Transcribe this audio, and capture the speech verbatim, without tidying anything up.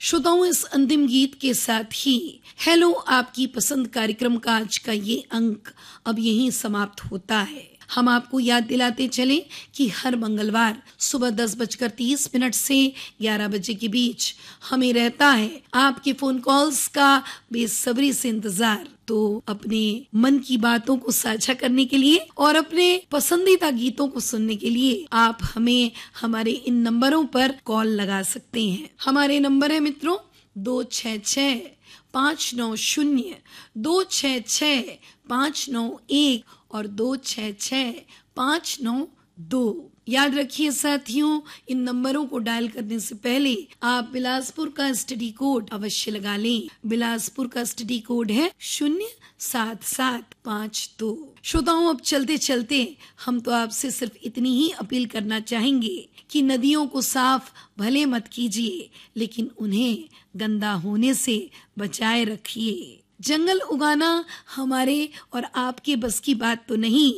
श्रोताओं, इस अंतिम गीत के साथ ही हेलो आपकी पसंद कार्यक्रम का आज का ये अंक अब यहीं समाप्त होता है। हम आपको याद दिलाते चलें कि हर मंगलवार सुबह दस बजकर तीस मिनट से ग्यारह बजे के बीच हमें रहता है आपके फोन कॉल्स का बेसब्री से इंतजार। तो अपने मन की बातों को साझा करने के लिए और अपने पसंदीदा गीतों को सुनने के लिए आप हमें हमारे इन नंबरों पर कॉल लगा सकते हैं। हमारे नंबर है मित्रों दो छः छः पाँच नौ शून्य, दो छः छः पाँच नौ एक और दो छः छः पाँच नौ दो। याद रखिए साथियों, इन नंबरों को डायल करने से पहले आप बिलासपुर का एसटीडी कोड अवश्य लगा लें। बिलासपुर का एसटीडी कोड है शून्य सात सात पाँच दो। श्रोताओं, अब चलते चलते हम तो आपसे सिर्फ इतनी ही अपील करना चाहेंगे कि नदियों को साफ भले मत कीजिए, लेकिन उन्हें गंदा होने से बचाए रखिए। जंगल उगाना हमारे और आपके बस की बात तो नहीं,